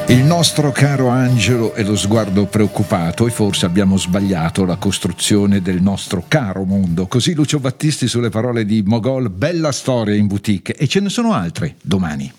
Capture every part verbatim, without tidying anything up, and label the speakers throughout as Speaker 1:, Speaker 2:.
Speaker 1: Il nostro caro angelo e lo sguardo preoccupato, e forse abbiamo sbagliato la costruzione del nostro caro mondo. Così Lucio Battisti sulle parole di Mogol. Bella storia in boutique, e ce ne sono altre domani.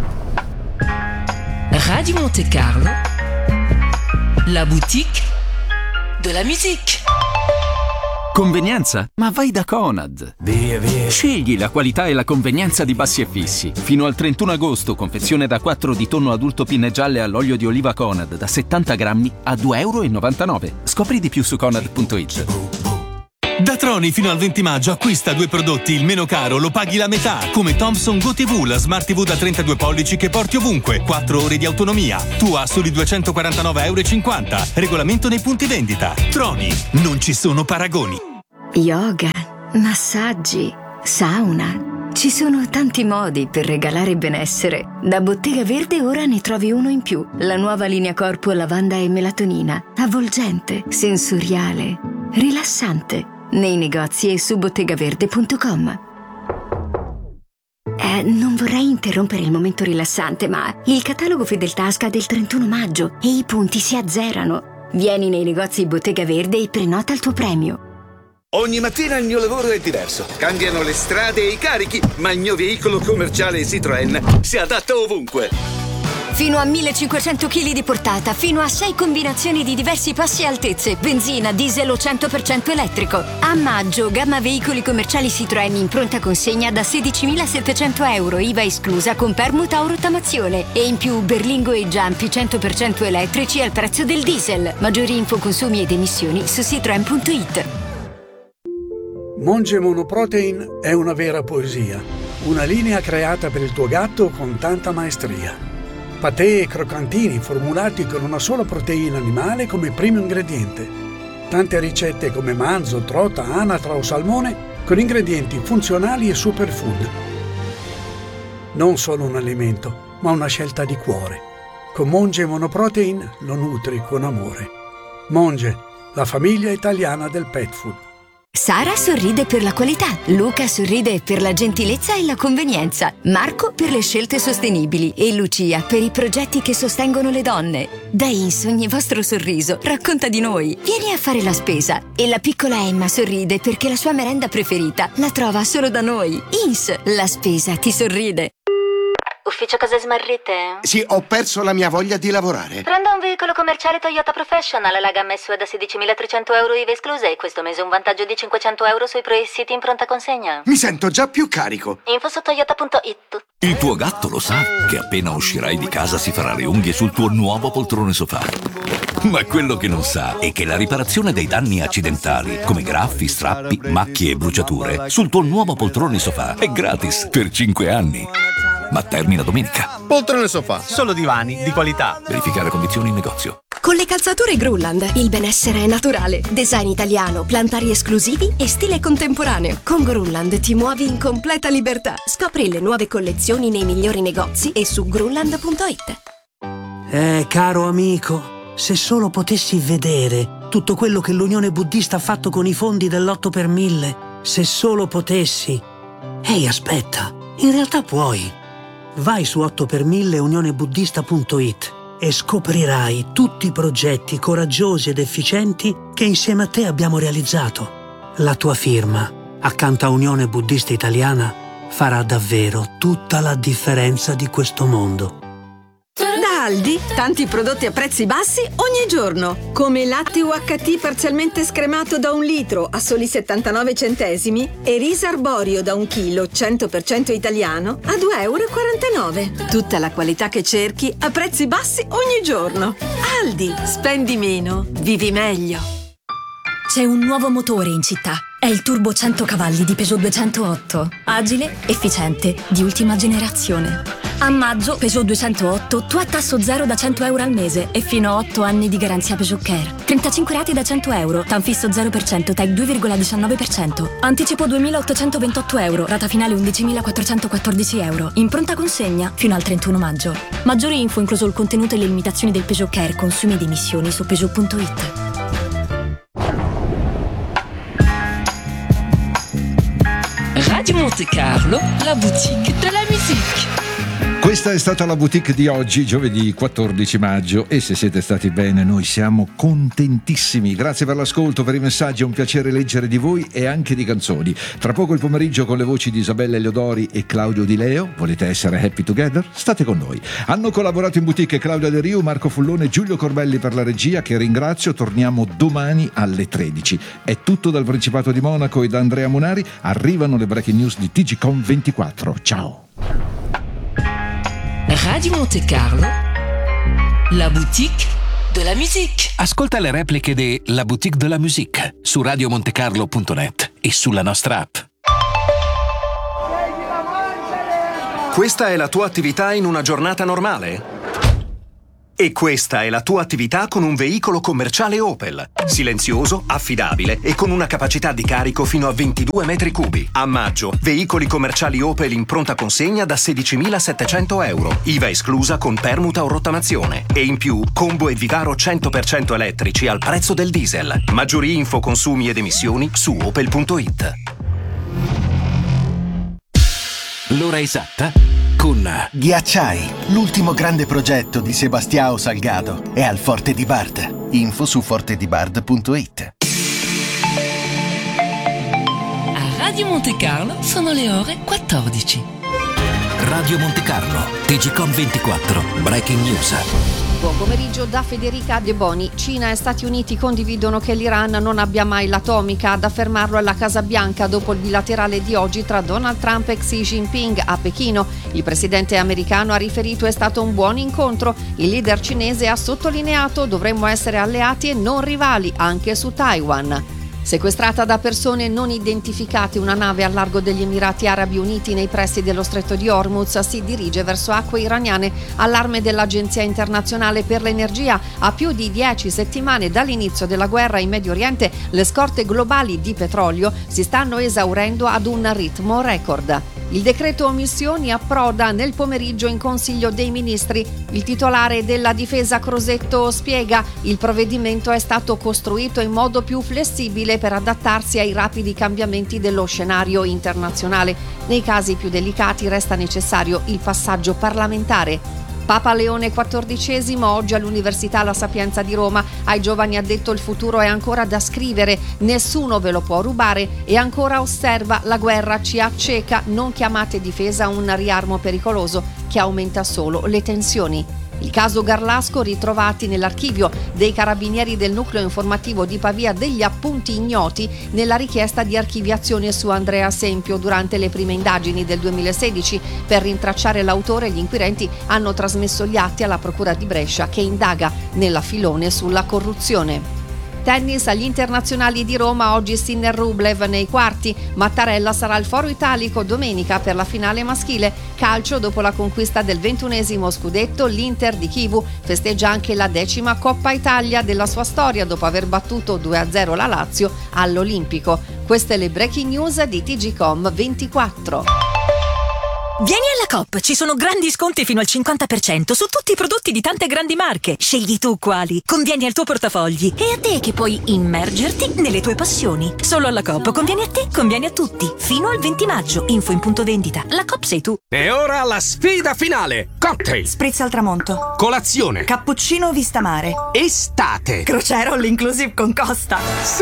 Speaker 2: Radio Monte Carlo, la boutique de la musique.
Speaker 3: Convenienza? Ma vai da Conad.
Speaker 4: Via, via.
Speaker 3: Scegli la qualità e la convenienza di Bassi e Fissi. Fino al trentuno agosto, confezione da quattro di tonno adulto pinne gialle all'olio di oliva Conad da settanta grammi a due e novantanove euro. Scopri di più su conad punto it.
Speaker 5: Da Troni fino al venti maggio acquista due prodotti, il meno caro lo paghi la metà, come Thomson Go T V, la Smart T V da trentadue pollici che porti ovunque, quattro ore di autonomia, tu a soli duecentoquarantanove e cinquanta euro. Regolamento nei punti vendita. Troni, non ci sono paragoni.
Speaker 6: Yoga, massaggi, sauna. Ci sono tanti modi per regalare benessere. Da Bottega Verde ora ne trovi uno in più. La nuova linea corpo lavanda e melatonina. Avvolgente, sensoriale, rilassante. Nei negozi e su bottegaverde punto com. Eh, non vorrei interrompere il momento rilassante, ma il catalogo Fedeltà scade il trentuno maggio e i punti si azzerano. Vieni nei negozi Bottega Verde e prenota il tuo premio.
Speaker 7: Ogni mattina il mio lavoro è diverso. Cambiano le strade e i carichi, ma il mio veicolo commerciale Citroën si adatta ovunque.
Speaker 6: Fino a millecinquecento chili di portata, fino a sei combinazioni di diversi passi e altezze, benzina, diesel o cento per cento elettrico. A maggio, gamma veicoli commerciali Citroën in pronta consegna da sedicimilasettecento euro, I V A esclusa, con permuta o rottamazione. E in più Berlingo e Giampi cento per cento elettrici al prezzo del diesel. Maggiori info, consumi ed emissioni su citroen punto it.
Speaker 8: Monge Monoprotein è una vera poesia, una linea creata per il tuo gatto con tanta maestria. Patè e croccantini formulati con una sola proteina animale come primo ingrediente. Tante ricette come manzo, trota, anatra o salmone con ingredienti funzionali e superfood. Non solo un alimento, ma una scelta di cuore. Con Monge Monoprotein lo nutri con amore. Monge, la famiglia italiana del pet food.
Speaker 6: Sara sorride per la qualità, Luca sorride per la gentilezza e la convenienza, Marco per le scelte sostenibili e Lucia per i progetti che sostengono le donne. Da Ins ogni vostro sorriso racconta di noi. Vieni a fare la spesa. E la piccola Emma sorride perché la sua merenda preferita la trova solo da noi. Ins, la spesa ti sorride.
Speaker 9: Ufficio cose smarrite?
Speaker 10: Sì, ho perso la mia voglia di lavorare.
Speaker 9: Prenda un veicolo commerciale Toyota Professional, la gamma S U V da sedicimilatrecento euro I V A esclusa e questo mese un vantaggio di cinquecento euro sui pre-siti in pronta consegna.
Speaker 10: Mi sento già più carico.
Speaker 9: Info su toyota punto it.
Speaker 11: Il tuo gatto lo sa che appena uscirai di casa si farà le unghie sul tuo nuovo poltrone sofà. Ma quello che non sa è che la riparazione dei danni accidentali, come graffi, strappi, macchie e bruciature, sul tuo nuovo poltrone sofà è gratis per cinque anni. Ma termina domenica.
Speaker 12: Poltrone sofà, solo divani di qualità.
Speaker 11: Verificare condizioni in negozio.
Speaker 13: Con le calzature Grulland il benessere è naturale. Design italiano, plantari esclusivi e stile contemporaneo. Con Grulland ti muovi in completa libertà. Scopri le nuove collezioni nei migliori negozi e su grulland punto it.
Speaker 14: Eh, caro amico, se solo potessi vedere tutto quello che l'Unione Buddista ha fatto con i fondi dell'otto per mille. Se solo potessi. Ehi, aspetta, in realtà puoi. Vai su otto per mille unione buddista punto it e scoprirai tutti i progetti coraggiosi ed efficienti che insieme a te abbiamo realizzato. La tua firma, accanto a Unione Buddista Italiana, farà davvero tutta la differenza di questo mondo.
Speaker 15: Da Aldi, tanti prodotti a prezzi bassi ogni giorno, come latte U H T parzialmente scremato da un litro a soli settantanove centesimi e riso arborio da un chilo cento per cento italiano a due e quarantanove euro. Tutta la qualità che cerchi a prezzi bassi ogni giorno. Aldi, spendi meno, vivi meglio.
Speaker 16: C'è un nuovo motore in città. È il Turbo cento cavalli di Peugeot duecentootto. Agile, efficiente, di ultima generazione. A maggio Peugeot duecentootto tu a tasso zero da cento euro al mese e fino a otto anni di garanzia Peugeot Care. trentacinque rate da cento euro, Tanfisso zero per cento, T E C due virgola diciannove per cento. Anticipo duemilaottocentoventotto euro, rata finale undicimilaquattrocentoquattordici euro. In pronta consegna fino al trentuno maggio. Maggiori info incluso il contenuto e le limitazioni del Peugeot Care, consumi ed emissioni su Peugeot punto it.
Speaker 2: Radio Monte Carlo, la boutique de la musique.
Speaker 1: Questa è stata la boutique di oggi, giovedì quattordici maggio, e se siete stati bene noi siamo contentissimi. Grazie per l'ascolto, per i messaggi, è un piacere leggere di voi e anche di canzoni. Tra poco il pomeriggio con le voci di Isabella Eleodori e Claudio Di Leo. Volete essere happy together? State con noi. Hanno collaborato in boutique Claudia De Riu, Marco Fullone e Giulio Corbelli per la regia, che ringrazio. Torniamo domani alle tredici. È tutto dal Principato di Monaco e da Andrea Munari. Arrivano le breaking news di T G Com ventiquattro. Ciao.
Speaker 2: Radio Monte Carlo, la boutique de la musique.
Speaker 11: Ascolta le repliche di La Boutique de la Musique su radio monte carlo punto net e sulla nostra app.
Speaker 4: Questa è la tua attività in una giornata normale? E questa è la tua attività con un veicolo commerciale Opel. Silenzioso, affidabile e con una capacità di carico fino a ventidue metri cubi. A maggio, veicoli commerciali Opel in pronta consegna da sedicimilasettecento euro. I V A esclusa con permuta o rottamazione. E in più, combo e Vivaro cento per cento elettrici al prezzo del diesel. Maggiori info, consumi ed emissioni su opel punto it.
Speaker 11: L'ora esatta con
Speaker 17: Ghiacciai, l'ultimo grande progetto di Sebastião Salgado, è al Forte di Bard. Info su forte di bard punto it.
Speaker 2: A Radio Monte Carlo sono le ore quattordici.
Speaker 11: Radio Monte Carlo, T G Com ventiquattro, Breaking News.
Speaker 18: Buon pomeriggio da Federica De Boni. Cina e Stati Uniti condividono che l'Iran non abbia mai l'atomica. Ad affermarlo è la Casa Bianca dopo il bilaterale di oggi tra Donald Trump e Xi Jinping a Pechino. Il presidente americano ha riferito: è stato un buon incontro. Il leader cinese ha sottolineato: dovremmo essere alleati e non rivali anche su Taiwan. Sequestrata da persone non identificate, una nave al largo degli Emirati Arabi Uniti nei pressi dello Stretto di Hormuz si dirige verso acque iraniane. Allarme dell'Agenzia Internazionale per l'Energia: a più di dieci settimane dall'inizio della guerra in Medio Oriente, le scorte globali di petrolio si stanno esaurendo ad un ritmo record. Il decreto missioni approda nel pomeriggio in Consiglio dei Ministri. Il titolare della Difesa Crosetto spiega: il provvedimento è stato costruito in modo più flessibile per adattarsi ai rapidi cambiamenti dello scenario internazionale. Nei casi più delicati resta necessario il passaggio parlamentare. Papa Leone quattordicesimo oggi all'Università La Sapienza di Roma. Ai giovani ha detto: il futuro è ancora da scrivere, nessuno ve lo può rubare. E ancora osserva: la guerra ci acceca, non chiamate difesa un riarmo pericoloso che aumenta solo le tensioni. Il caso Garlasco, ritrovati nell'archivio dei carabinieri del nucleo informativo di Pavia degli appunti ignoti nella richiesta di archiviazione su Andrea Sempio durante le prime indagini del duemilasedici. Per rintracciare l'autore, gli inquirenti hanno trasmesso gli atti alla Procura di Brescia, che indaga nella filone sulla corruzione. Tennis agli internazionali di Roma, oggi Sinner Rublev nei quarti. Mattarella sarà al Foro Italico domenica per la finale maschile. Calcio: dopo la conquista del ventunesimo scudetto, l'Inter di Chivu festeggia anche la decima Coppa Italia della sua storia dopo aver battuto due a zero la Lazio all'Olimpico. Queste le breaking news di T G Com ventiquattro.
Speaker 16: Vieni alla Coop, ci sono grandi sconti fino al cinquanta per cento su tutti i prodotti di tante grandi marche. Scegli tu quali, convieni al tuo portafogli e a te che puoi immergerti nelle tue passioni. Solo alla Coop conviene a te, conviene a tutti. Fino al venti maggio, info in punto vendita. La Coop sei tu.
Speaker 19: E ora la sfida finale. Cocktail,
Speaker 20: spritz al tramonto,
Speaker 19: colazione,
Speaker 20: cappuccino vista mare,
Speaker 19: estate,
Speaker 20: crociera all inclusive con Costa.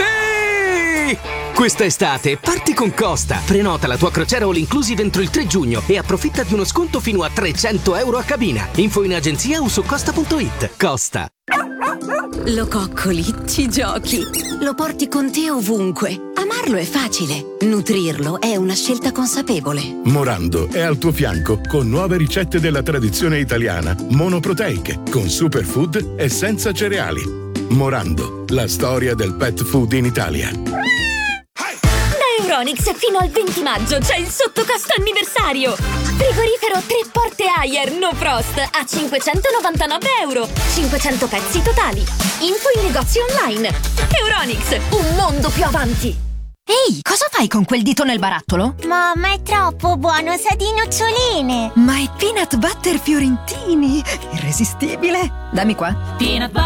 Speaker 19: Sì! Questa estate parti con Costa. Prenota la tua crociera all inclusive entro il tre giugno e approfitta di uno sconto fino a trecento euro a cabina. Info in agenzia o su costa punto it. Costa.
Speaker 16: Lo coccoli, ci giochi, lo porti con te ovunque. Amarlo è facile, nutrirlo è una scelta consapevole.
Speaker 21: Morando è al tuo fianco con nuove ricette della tradizione italiana, monoproteiche, con superfood e senza cereali. Morando, la storia del pet food in Italia.
Speaker 22: Euronics fino al venti maggio c'è il sottocosto anniversario. Frigorifero tre porte Haier No Frost a cinquecentonovantanove euro. cinquecento pezzi totali. Info in negozi online. Euronics, un mondo più avanti.
Speaker 16: Ehi, cosa fai con quel dito nel barattolo?
Speaker 23: Mamma, è troppo buono, sa di noccioline.
Speaker 16: Ma è peanut butter fiorentini, irresistibile. Dammi qua.
Speaker 22: Peanut butter